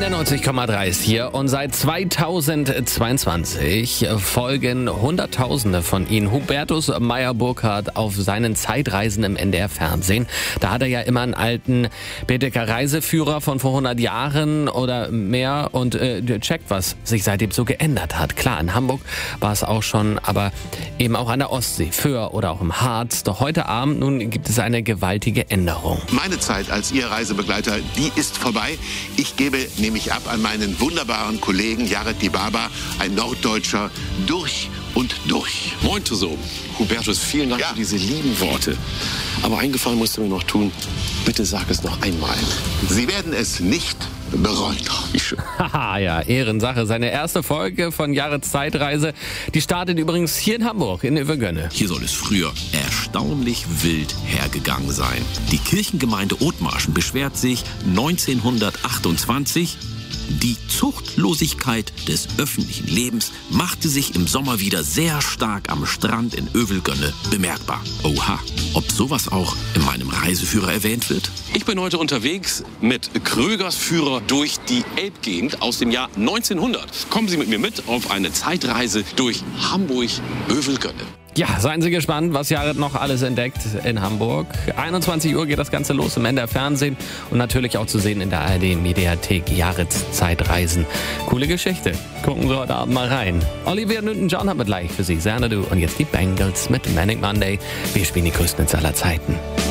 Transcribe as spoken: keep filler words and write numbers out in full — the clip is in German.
N R neunzig Komma drei ist hier und seit zweitausendzweiundzwanzig folgen Hunderttausende von Ihnen Hubertus Meyer-Burkhardt auf seinen Zeitreisen im N D R-Fernsehen. Da hat er ja immer einen alten B D K-Reiseführer von vor hundert Jahren oder mehr und äh, checkt, was sich seitdem so geändert hat. Klar, in Hamburg war es auch schon, aber eben auch an der Ostsee, Föhr oder auch im Harz. Doch heute Abend nun gibt es eine gewaltige Änderung. Meine Zeit als Ihr Reisebegleiter, die ist vorbei. Ich gebe nämlich ab an meinen wunderbaren Kollegen Jared Dibaba, ein Norddeutscher durch und durch. Moin zusammen. Hubertus, vielen Dank Ja. für diese lieben Worte. Aber einen Gefallen musst du mir noch tun. Bitte sag es noch einmal. Sie werden es nicht bereuen. Wie schön. Haha, ja, Ehrensache. Seine erste Folge von Jareds Zeitreise, die startet übrigens hier in Hamburg, in Övergönne. Hier soll es früher erstaunlich wild hergegangen sein. Die Kirchengemeinde Othmarschen beschwert sich neunzehnhundertachtundzwanzig, die Zuchtlosigkeit des öffentlichen Lebens machte sich im Sommer wieder sehr stark am Strand in Övelgönne bemerkbar. Oha, ob sowas auch in meinem Reiseführer erwähnt wird? Ich bin heute unterwegs mit Krögers Führer durch die Elbgegend aus dem Jahr neunzehnhundert. Kommen Sie mit mir mit auf eine Zeitreise durch Hamburg-Övelgönne. Ja, seien Sie gespannt, was Jared noch alles entdeckt in Hamburg. einundzwanzig Uhr geht das Ganze los im N D R-Fernsehen und natürlich auch zu sehen in der A R D-Mediathek Jareds Zeitreisen. Coole Geschichte. Gucken Sie heute Abend mal rein. Olivia Newton-John hat mit gleich für Sie Xanadu und jetzt die Bengals mit Manic Monday. Wir spielen die größten Hits aller Zeiten.